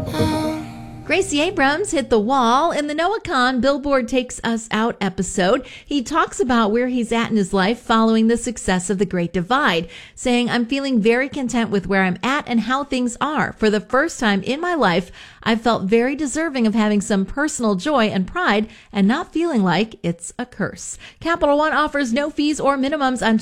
Gracie Abrams hit the wall in the Noah Kahan Billboard Takes Us Out episode. He talks about where he's at in his life following the success of The Great Divide, saying, "I'm feeling very content with where I'm at and how things are. For the first time in my life, I've felt very deserving of having some personal joy and pride and not feeling like it's a curse." Capital One offers no fees or minimums on